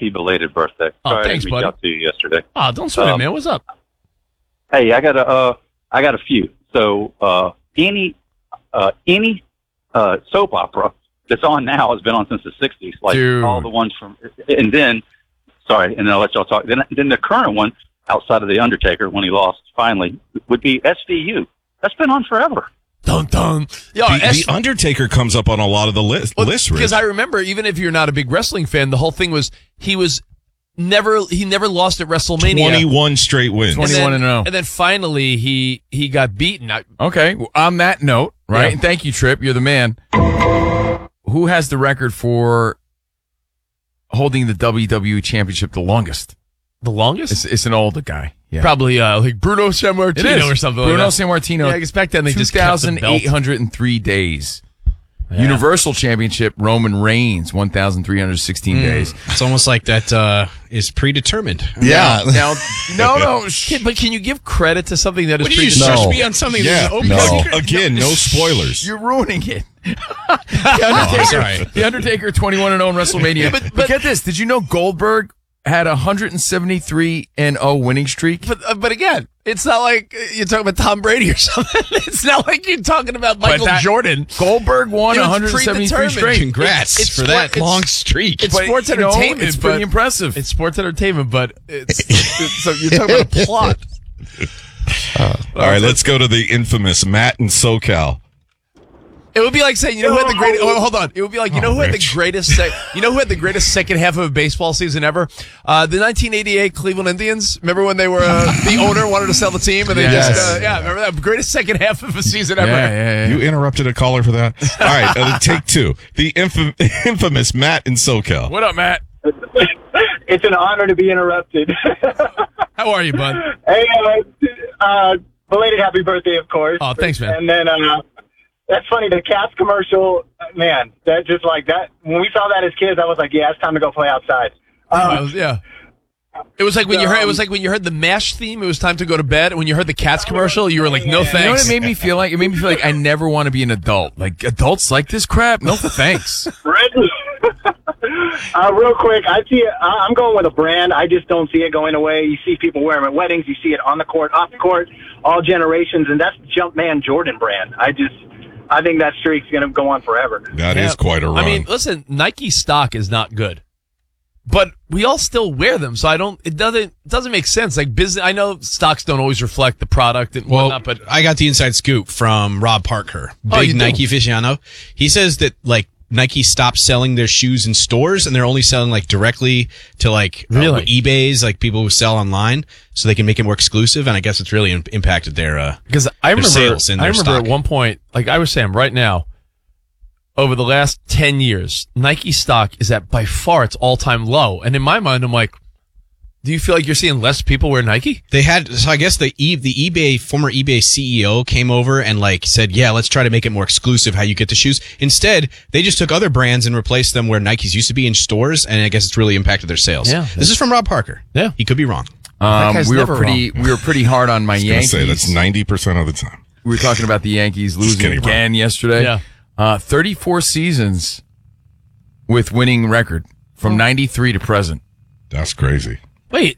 happy belated birthday. Oh, Sorry thanks, I didn't buddy. reach out to you yesterday. Oh, don't sweat it, man. What's up? Hey, I got a few. So any soap opera that's on now has been on since the 60s, like Dude. all the ones from. And then, sorry, and then I'll let y'all talk. Then the current one, outside of the Undertaker when he lost finally, would be SVU. That's been on forever. Dun dun. Yo, The Undertaker comes up on a lot of the lists, Rich. because I remember, even if you're not a big wrestling fan, the whole thing was he never lost at WrestleMania. 21 straight wins. 21-0. And then finally he got beaten. Okay, well, on that note, right? Yeah. And thank you, Tripp. You're the man. Who has the record for holding the WWE Championship the longest? The longest? It's an older guy. Yeah. Probably like Bruno Sammartino or something Bruno like that. Sammartino. Yeah, I guess back then they just kept the belt. 2,803 days. Yeah. Universal Championship, Roman Reigns, 1,316 days. It's almost like that is predetermined. Yeah. Now, no. But can you give credit to something that is What did you predetermined? search me on something that's Yeah. open No. secret? Again, no spoilers. You're ruining it. Sorry. The Undertaker 21-0 in WrestleMania. But get this. Did you know Goldberg had a 173-0 winning streak? But again, it's not like you're talking about Tom Brady or something. It's not like you're talking about Michael Jordan. Goldberg won It was 173 predetermined. straight. Congrats It's for that sport- long streak. It's But, sports you know, entertainment. it's pretty but impressive. It's sports entertainment, but so you're talking about a plot. All right, let's go to the infamous Matt in SoCal. It would be like saying, you know who had the greatest? Oh, hold on. It would be like, you know who had the greatest? You know who had the greatest second half of a baseball season ever? The 1988 Cleveland Indians. Remember when they were the owner wanted to sell the team and they just remember that greatest second half of a season ever. Yeah. You interrupted a caller for that? All right, take two. The infamous Matt in SoCal. What up, Matt? It's an honor to be interrupted. How are you, bud? Hey, belated happy birthday, of course. Oh, thanks, man. And then that's funny. The Cats commercial, man. That just like that. When we saw that as kids, I was like, yeah, it's time to go play outside. Yeah. It was like when you heard. It was like when you heard the MASH theme. It was time to go to bed. And when you heard the Cats commercial, you were like, "No You know what thanks." it made me feel like? It made me feel like I never want to be an adult. Like, adults like this crap? No thanks. Real quick, I see it. I'm going with a brand. I just don't see it going away. You see people wear them at weddings. You see it on the court, off the court, all generations, and that's Jumpman Jordan brand. I think that streak's going to go on forever. That is quite a run. I mean, listen, Nike stock is not good, but we all still wear them. So it doesn't make sense. Like business, I know stocks don't always reflect the product and Well, whatnot, but I got the inside scoop from Rob Parker, Oh, you big do? Nike aficionado. He says that like Nike stopped selling their shoes in stores and they're only selling like directly to like Really? eBays, like people who sell online, so they can make it more exclusive. And I guess it's really impacted their because I remember, sales in their stock. at one point, like I was saying, right now, over the last 10 years, Nike stock is at by far its all-time low. And in my mind, I'm like, do you feel like you're seeing less people wear Nike? They had, so I guess the eBay, former eBay CEO came over and like said, yeah, let's try to make it more exclusive how you get the shoes. Instead, they just took other brands and replaced them where Nikes used to be in stores. And I guess it's really impacted their sales. Yeah. This is from Rob Parker. Yeah. He could be wrong. guy's We never were pretty hard on my I was Yankees. going to say, that's 90% of the time. We were talking about the Yankees losing kidding, again yesterday. Yeah. 34 seasons with winning record from 93 to present. That's crazy. Wait,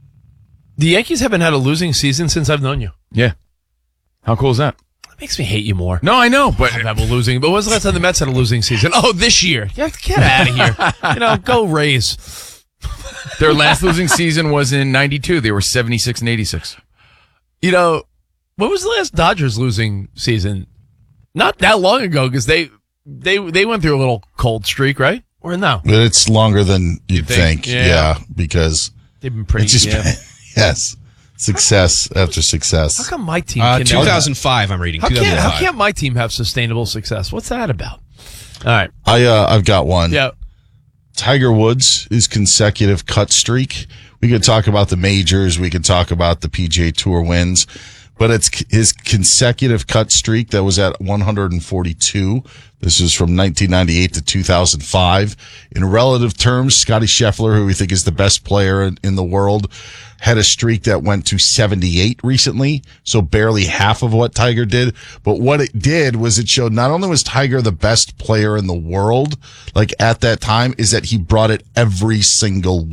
the Yankees haven't had a losing season since I've known you. Yeah. How cool is that? That makes me hate you more. No, I know, but Have a losing. But when's the last time the Mets had a losing season? Oh, this year. Yeah, get out of here. Go Rays. their last losing season was in 92. They were 76 and 86. When was the last Dodgers losing season? Not that long ago, because they went through a little cold streak, right? Or no? But it's longer than you'd think. Yeah. Yeah, because They've been pretty. it's just yes, success after success. How come my team can 2005, I'm reading. How 2005. can't my team have sustainable success? What's that about? All right. I've got one. Yeah. Tiger Woods' his consecutive cut streak. We could talk about the majors. We could talk about the PGA Tour wins. But it's his consecutive cut streak that was at 142. This is from 1998 to 2005. In relative terms, Scotty Scheffler, who we think is the best player in the world, had a streak that went to 78 recently. So barely half of what Tiger did. But what it did was it showed not only was Tiger the best player in the world, like at that time, is that he brought it every single